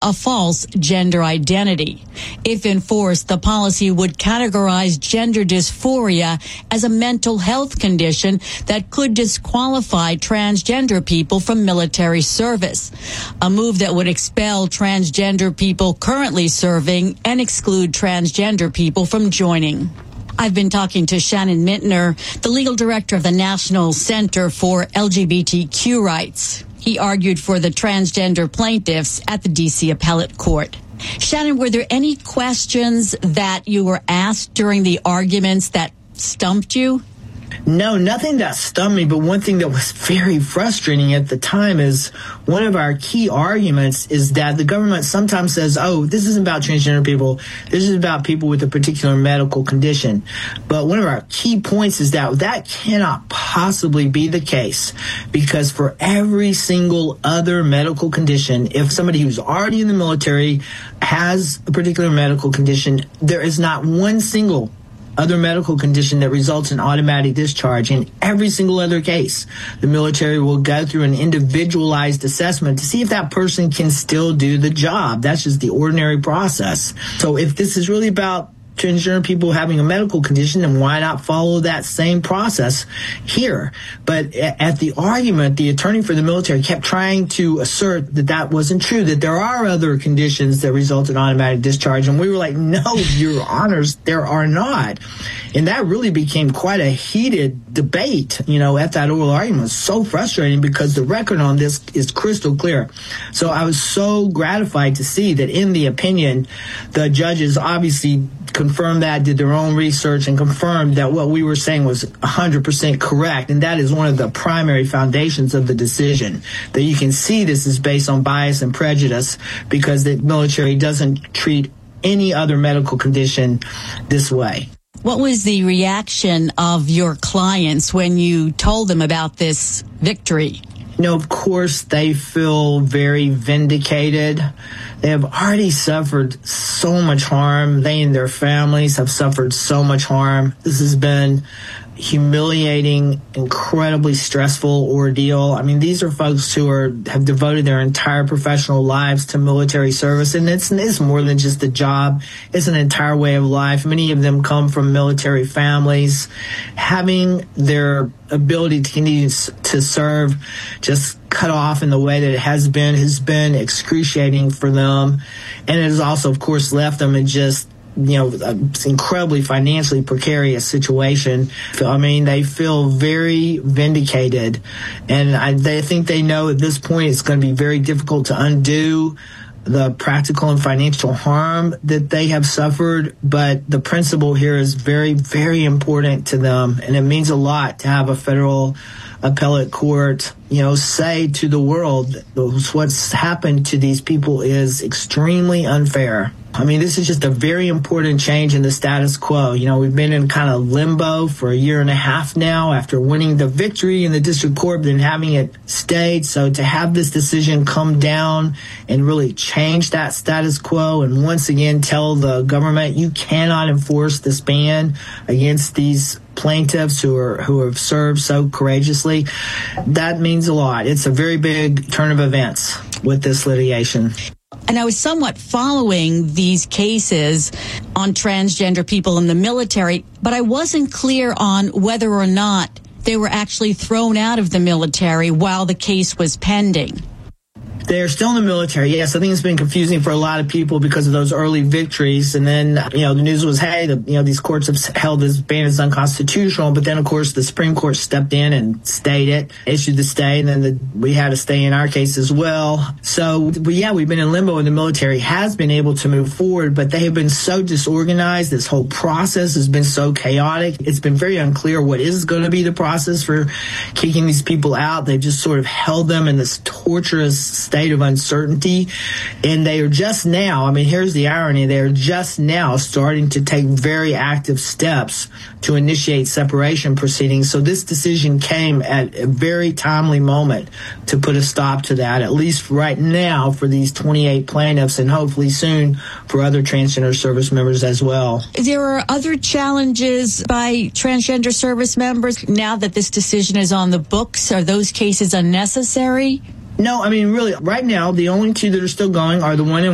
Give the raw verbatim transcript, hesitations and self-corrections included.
a false gender identity. If enforced, the policy would categorize gender dysphoria as a mental health condition that could disqualify transgender people from military service, a move that would expel transgender people currently serving and exclude transgender people from joining. I've been talking to Shannon Mintner, the legal director of the National Center for L G B T Q Rights. He argued for the transgender plaintiffs at the D C Appellate Court. Shannon, were there any questions that you were asked during the arguments that stumped you? No, nothing that stumped me, but one thing that was very frustrating at the time is one of our key arguments is that the government sometimes says, oh, this isn't about transgender people, this is about people with a particular medical condition. But one of our key points is that that cannot possibly be the case, because for every single other medical condition, if somebody who's already in the military has a particular medical condition, there is not one single other medical condition that results in automatic discharge. In every single other case, the military will go through an individualized assessment to see if that person can still do the job. That's just the ordinary process. So if this is really about transgender people having a medical condition, then why not follow that same process here? But at the argument, the attorney for the military kept trying to assert that that wasn't true, that there are other conditions that result in automatic discharge. And we were like, no, your honors, there are not. And that really became quite a heated debate, you know, at that oral argument. It was so frustrating because the record on this is crystal clear. So I was so gratified to see that in the opinion, the judges obviously confirmed that, did their own research, and confirmed that what we were saying was one hundred percent correct. And that is one of the primary foundations of the decision, that you can see this is based on bias and prejudice because the military doesn't treat any other medical condition this way. What was the reaction of your clients when you told them about this victory? You know, of course, they feel very vindicated. They have already suffered so much harm. They and their families have suffered so much harm. This has been humiliating, incredibly stressful ordeal. I mean, these are folks who are have devoted their entire professional lives to military service, and it's, it's more than just a job. It's an entire way of life. Many of them come from military families. Having their ability to continue to serve just cut off in the way that it has been has been excruciating for them, and it has also, of course, left them in just you know, an incredibly financially precarious situation. I mean, they feel very vindicated, and I, they think they know at this point it's going to be very difficult to undo the practical and financial harm that they have suffered. But the principle here is very, very important to them, and it means a lot to have a federal appellate court, you know, say to the world what's happened to these people is extremely unfair. I mean, this is just a very important change in the status quo. You know, we've been in kind of limbo for a year and a half now after winning the victory in the district court, then having it stayed. So to have this decision come down and really change that status quo and once again tell the government you cannot enforce this ban against these plaintiffs who are who have served so courageously, that means a lot. It's a very big turn of events with this litigation. And I was somewhat following these cases on transgender people in the military, but I wasn't clear on whether or not they were actually thrown out of the military while the case was pending. They're still in the military. Yes, I think it's been confusing for a lot of people because of those early victories. And then, you know, the news was, hey, the, you know, these courts have held this ban as unconstitutional. But then, of course, the Supreme Court stepped in and stayed it, issued the stay, and then the, we had a stay in our case as well. So, but yeah, we've been in limbo, and the military has been able to move forward, but they have been so disorganized. This whole process has been so chaotic. It's been very unclear what is going to be the process for kicking these people out. They've just sort of held them in this torturous state of uncertainty, and they are just now, I mean, here's the irony, they're just now starting to take very active steps to initiate separation proceedings. So this decision came at a very timely moment to put a stop to that, at least right now for these twenty-eight plaintiffs, and hopefully soon for other transgender service members as well. There are other challenges by transgender service members now that this decision is on the books. Are those cases unnecessary? No, I mean, really, right now, the only two that are still going are the one in